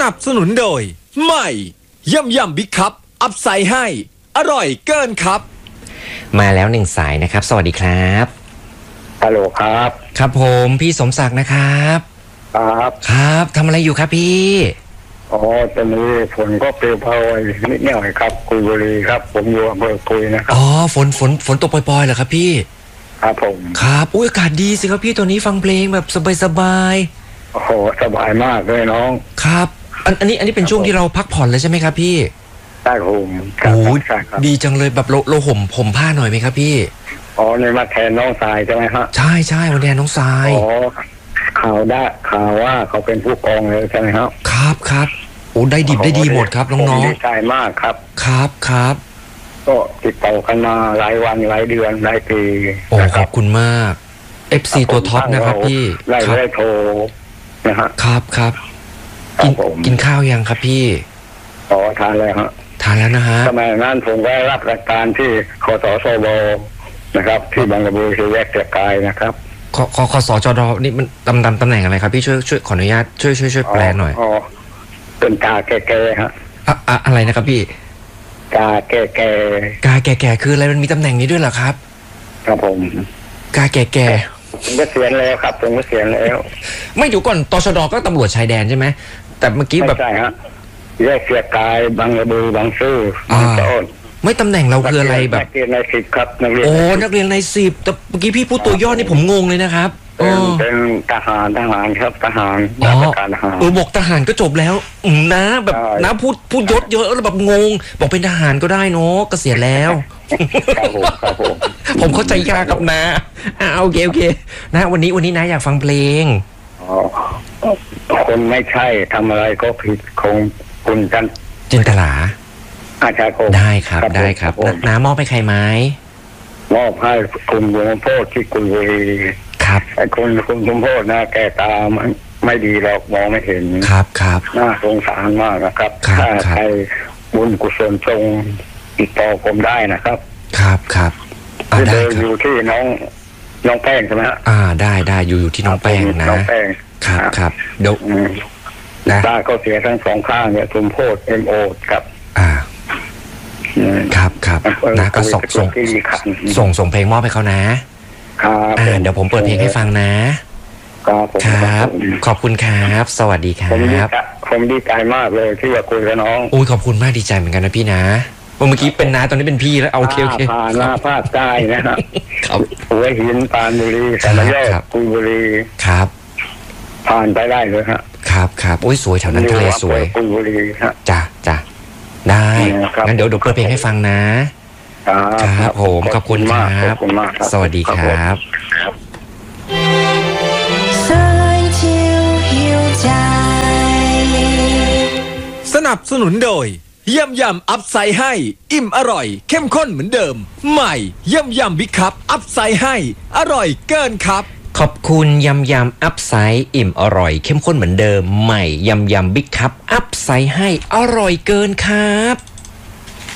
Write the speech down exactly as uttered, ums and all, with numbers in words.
นับสนุนโดยใหม่ย่ำย่ำบิ๊กคัพอัพไซด์ให้อร่อยเกินครับมาแล้วหนึ่งสายนะครับสวัสดีครับฮัลโหลครับครับผมพี่สมศักดิ์นะครับครับครับทำอะไรอยู่ครับพี่อ๋อตอนนี้ฝนก็เปรี้ยวเผานิดหน่อยครับกุยบุรีครับผมอยู่อำเภอกุยนะครับอ๋อฝนฝนฝนตกปล่อยๆเหรอครับพี่ครับผมครับอุ้ยอากาศดีสิครับพี่ตัวนี้ฟังเพลงแบบสบายๆโอ้โหสบายมากเลยน้องครับอันอันนี้อันนี้เป็นช่วงที่เราพักผ่อนเลยใช่ไหมครับพี่ใช่ผมโอ้ดีจังเลยแบบเราเราห่มผมผ้าหน่อยไหมครับพี่อ๋อในมาแทนน้องทรายใช่ไหมฮะใช่ใช่วันแทนน้องทรายอ๋อข่าวได้ข่าวว่าเขาเป็นผู้กองเลยใช่ไหมครับครับครับโอ้ได้ดิบได้ดีหมดครับน้องๆดีใจมากครับครับครับก็ติดต่อกันมาหลายวันหลายเดือนหลายปีโอ้ขอบคุณมาก เอฟ ซี ตัวท็อปนะครับพี่ไล่ไล่โทรนะฮะครับครับกินกินข้าวยังครับพี่อ๋อทานแล้วฮะทานแล้วนะฮะสมัยนั้นผมได้รับราชการที่คสชบนะครับที่บางกะบูที่แยกเกียรกายนะครับคคคสชดนี่มันตำตำตำแหน่งอะไรครับพี่ช่วยช่วยขออนุญาตช่วยช่วยช่วยแปลหน่อยอ๋อเป็นกาแก่ๆฮะอะอะอะไรนะครับพี่กาแก่ๆกาแก่ๆคืออะไรมันมีตำแหน่งนี้ด้วยเหรอครับครับผมกาแก่ๆผมก็เสียนแล้วครับผมก็เสียนแล้วไม่อยู่ก่อนตชดก็ตำรวจชายแดนใช่ไหมแต่เมื่อกี้แบบใช่ฮะแยกเกียรกายบางกะบูบางซื่อบางโอนไม่ตำแหน่งเราคืออะไรแบบนักเรียนในสิบครับนักเรียนโอ้นักเรียนในสิบแต่เมื่อกี้พี่พูดตัวย่อนี่ผมงงเลยนะครับเป็นทหารทหารครับทหารราชการทหารเออบอกทหารก็จบแล้วนะแบบนะพูดพูดยศเยอะแล้วแบบงงบอกเป็นทหารก็ได้เนาะเกษียณแล้วครับผมครับผมผมเข้าใจยากครับนะอ่าโอเคโอเคนะวันนี้วันนี้นะอยากฟังเพลงอ๋อคนไม่ใช่ทำอะไรก็ผิดคงคุณจันจินตลาอาจารย์คงได้ครับได้ครับน้ามอบให้ใครไหมมอบให้คุณยมโพธิที่กุยบุรีครับไอ้คุณคุณยมโพธินะแกตาไม่ไม่ดีหรอกมองไม่เห็นครับครับน่าสงสารมากนะครับถ้าใครบุญกุศลจงติดต่อผมได้นะครับครับครับที่เดินอยู่ที่น้องน้องแป้งใช่ไหมฮะอ่าได้ได้อยู่อยู่ที่น้องแป้งนะน้องแป้งครับครับเดี๋ยวนะตาก็เสียทั้งสองข้างเนี่ยสมโพธิเอ็มโอครับอ่าครับครับนะก็ส่งส่งส่งส่งเพลงมอบให้เขานะครับอ่าเดี๋ยวผมเปิดเพลงให้ฟังนะครับครับขอบคุณครับสวัสดีครับผมดีใจมากเลยที่ว่าคุยกับน้องโอ้ยขอบคุณมากดีใจเหมือนกันนะพี่นะเมื่อกี้เป็นน้าตอนนี้เป็นพี่แล้วเอาโอเคโอเคผ่านมาภาคใต้นะครับครับหัวหินปานบุรีสามยอดกุยบุรีครับผ่านไปได้เลยฮะครับครับโอ้ยสวยแถวนั้นทะเลสวยกุยบุรีฮะจ้ะจ้ะได้งั้นเดี๋ยวเดี๋ยวเปิดเพลงให้ฟังนะครับผมขอบคุณครับสวัสดีครับสนับสนุนโดยย่ำยำอัพไซด์ให้อิ่มอร่อยเข้มข้นเหมือนเดิมใหม่ย่ำยำบิ๊กคัพอัพไซด์ให้อร่อยเกินครับขอบคุณยำยำอัพไซด์อิ่มอร่อยเข้มข้นเหมือนเดิมใหม่ยำยำบิ๊กคัพอัพไซด์ให้อร่อยเกินครับ